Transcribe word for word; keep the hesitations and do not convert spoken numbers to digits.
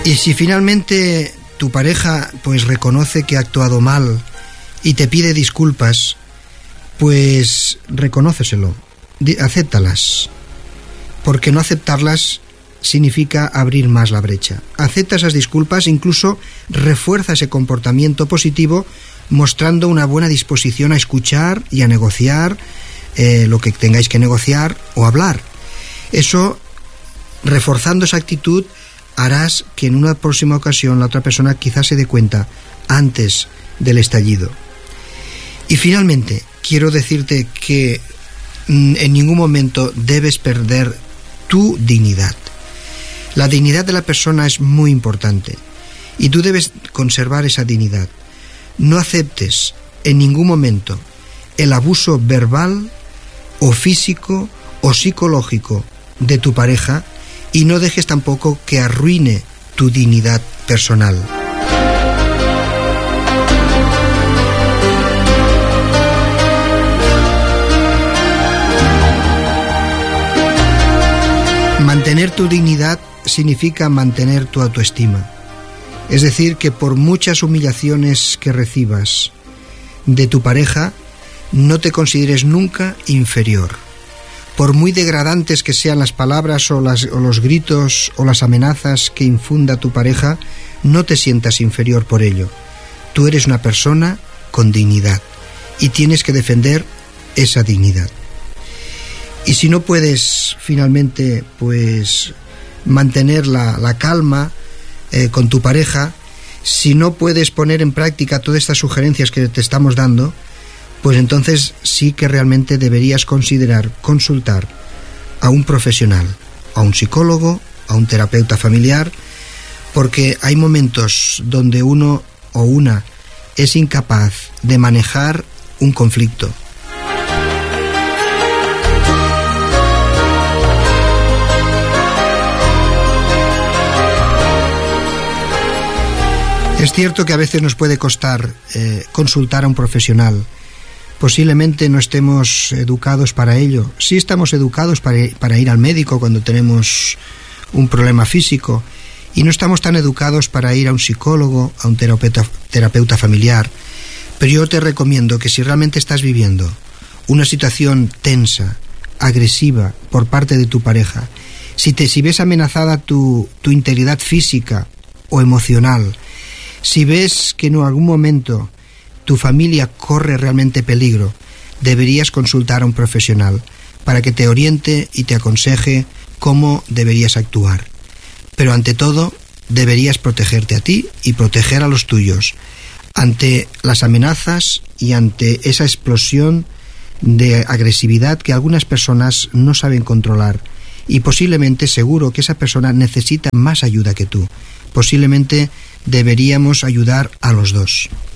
Y si finalmente tu pareja pues reconoce que ha actuado mal y te pide disculpas, pues reconóceselo, acéptalas, porque no aceptarlas significa abrir más la brecha. Acepta esas disculpas, incluso refuerza ese comportamiento positivo, mostrando una buena disposición a escuchar y a negociar eh, lo que tengáis que negociar o hablar. Eso, reforzando esa actitud, harás que en una próxima ocasión la otra persona quizás se dé cuenta antes del estallido. Y finalmente, quiero decirte que en ningún momento debes perder tu dignidad. La dignidad de la persona es muy importante y tú debes conservar esa dignidad. No aceptes en ningún momento el abuso verbal o físico o psicológico de tu pareja y no dejes tampoco que arruine tu dignidad personal. Mantener tu dignidad significa mantener tu autoestima. Es decir, que por muchas humillaciones que recibas de tu pareja, no te consideres nunca inferior. Por muy degradantes que sean las palabras o, las, o los gritos o las amenazas que infunda tu pareja, no te sientas inferior por ello. Tú eres una persona con dignidad y tienes que defender esa dignidad. Y si no puedes finalmente pues mantener la, la calma eh, con tu pareja, si no puedes poner en práctica todas estas sugerencias que te estamos dando, pues entonces sí que realmente deberías considerar consultar a un profesional, a un psicólogo, a un terapeuta familiar, porque hay momentos donde uno o una es incapaz de manejar un conflicto. Es cierto que a veces nos puede costar eh, consultar a un profesional. Posiblemente no estemos educados para ello. Sí estamos educados para, para ir al médico cuando tenemos un problema físico y no estamos tan educados para ir a un psicólogo, a un terapeuta, terapeuta familiar. Pero yo te recomiendo que si realmente estás viviendo una situación tensa, agresiva por parte de tu pareja, si, te, si ves amenazada tu, tu integridad física o emocional, si ves que en algún momento tu familia corre realmente peligro, deberías consultar a un profesional para que te oriente y te aconseje cómo deberías actuar. Pero ante todo, deberías protegerte a ti y proteger a los tuyos ante las amenazas y ante esa explosión de agresividad que algunas personas no saben controlar. Y posiblemente, seguro que esa persona necesita más ayuda que tú. Posiblemente deberíamos ayudar a los dos.